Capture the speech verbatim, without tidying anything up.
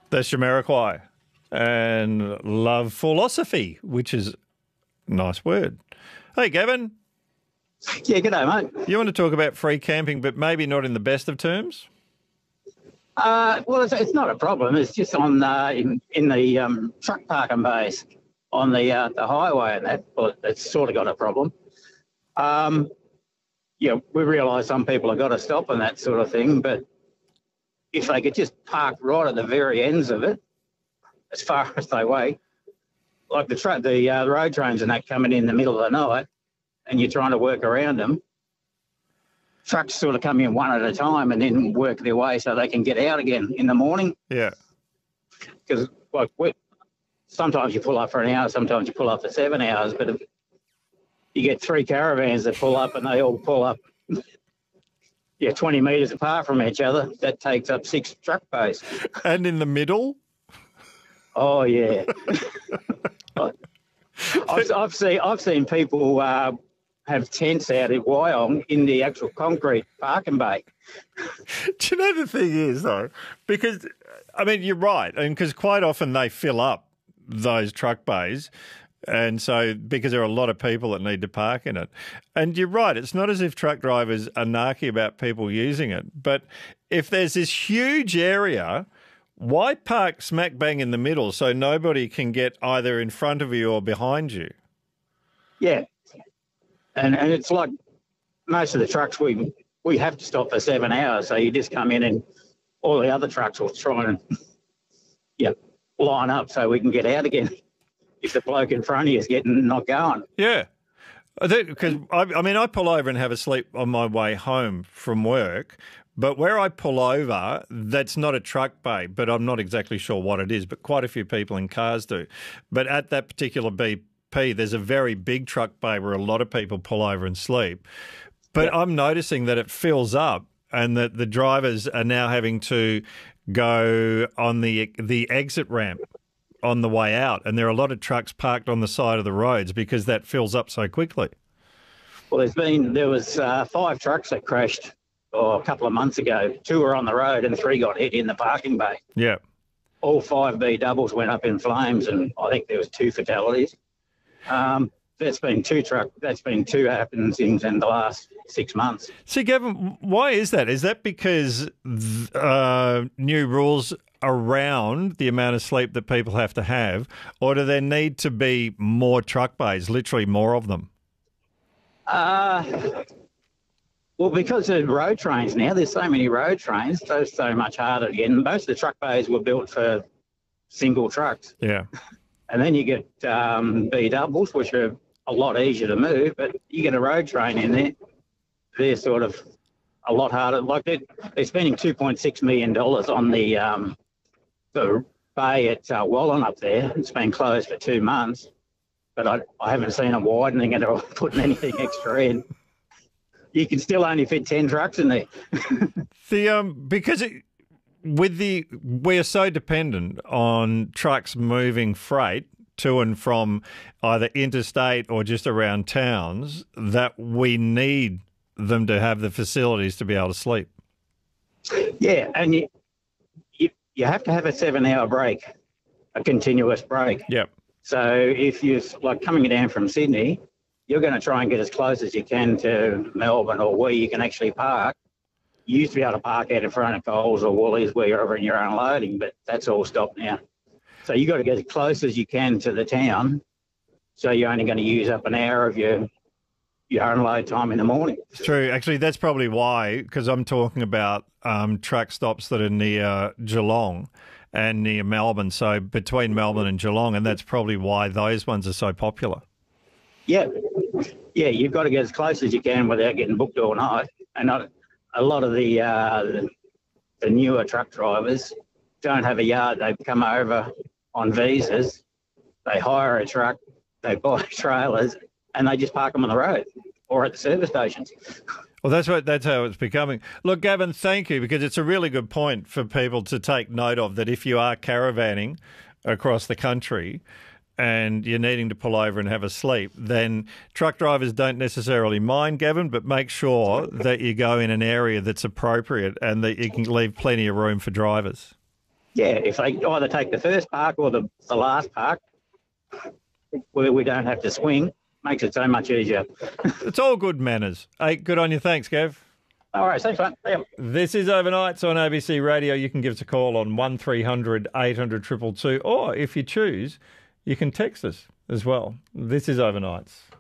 That's Jamiroquai. And love philosophy, which is a nice word. Hey, Gavin. Yeah, g'day, mate. You want to talk about free camping, but maybe not in the best of terms? Uh, well, it's, it's not a problem. It's just on uh, in, in the um, truck parking bays on the uh, the highway and that. Well, it's sort of got a problem. Um, yeah, we realise some people have got to stop and that sort of thing, but if they could just park right at the very ends of it, as far as they wait, like the tra- the uh, road trains and that coming in the middle of the night, and you're trying to work around them, trucks sort of come in one at a time and then work their way so they can get out again in the morning. Yeah. Because like we, sometimes you pull up for an hour, sometimes you pull up for seven hours, but if you get three caravans that pull up and they all pull up, yeah, twenty metres apart from each other, that takes up six truck bays. And in the middle? Oh, yeah. I've, I've seen I've seen people uh, have tents out in Wyong in the actual concrete parking bay. Do you know the thing is, though, because, I mean, you're right, and because quite often they fill up those truck bays, and so because there are a lot of people that need to park in it. And you're right, it's not as if truck drivers are narky about people using it, but if there's this huge area, why park smack bang in the middle so nobody can get either in front of you or behind you? Yeah. And and it's like most of the trucks, we we have to stop for seven hours. So you just come in and all the other trucks will try and yeah, line up so we can get out again if the bloke in front of you is getting not going. Yeah. Because, I, I mean, I pull over and have a sleep on my way home from work, but where I pull over, that's not a truck bay, but I'm not exactly sure what it is, but quite a few people in cars do. But at that particular B P, there's a very big truck bay where a lot of people pull over and sleep. But yeah. I'm noticing that it fills up and that the drivers are now having to go on the the exit ramp on the way out, and there are a lot of trucks parked on the side of the roads because that fills up so quickly. Well, there's been, there was uh, five trucks that crashed oh, a couple of months ago. Two were on the road and three got hit in the parking bay. Yeah. All five B doubles went up in flames, and I think there was two fatalities. Um, that's been two truck. That's been two happenings in, in the last six months. See, Gavin, why is that? Is that because uh, new rules around the amount of sleep that people have to have, or do there need to be more truck bays, literally more of them? Uh, well, because of road trains now, there's so many road trains, so so much harder to get. And most of the truck bays were built for single trucks. Yeah. And then you get um, B doubles, which are a lot easier to move, but you get a road train in there, they're sort of a lot harder. Like they're, they're spending two point six million dollars on the um, the bay at uh, Wallen up there. It's been closed for two months, but I, I haven't seen them widening it or putting anything extra in. You can still only fit ten trucks in there. the um because it, with the we are so dependent on trucks moving freight to and from either interstate or just around towns that we need them to have the facilities to be able to sleep. Yeah, and you you, you have to have a seven-hour break, a continuous break. Yep. So if you're like coming down from Sydney, you're going to try and get as close as you can to Melbourne or where you can actually park. You used to be able to park out in front of Coles or Woolies where you're over in your unloading, but that's all stopped now. So you've got to get as close as you can to the town, so you're only going to use up an hour of your your unload time in the morning. It's true. Actually, that's probably why, because I'm talking about um, truck stops that are near Geelong and near Melbourne, so between Melbourne and Geelong, and that's probably why those ones are so popular. Yeah. Yeah, you've got to get as close as you can without getting booked all night. And not, a lot of the, uh, the the newer truck drivers don't have a yard. They come over on visas, they hire a truck, they buy trailers, and they just park them on the road or at the service stations. Well, that's what that's how it's becoming. Look, Gavin, thank you, because it's a really good point for people to take note of, that if you are caravanning across the country and you're needing to pull over and have a sleep, then truck drivers don't necessarily mind, Gavin, but make sure that you go in an area that's appropriate and that you can leave plenty of room for drivers. yeah, if they either take the first park or the, the last park, where we don't have to swing, makes it so much easier. It's all good manners. Hey, good on you. Thanks, Gav. All right, thanks, mate. Yeah. This is Overnights on A B C Radio. You can give us a call on one three hundred eight hundred two two two, or if you choose, you can text us as well. This is Overnights.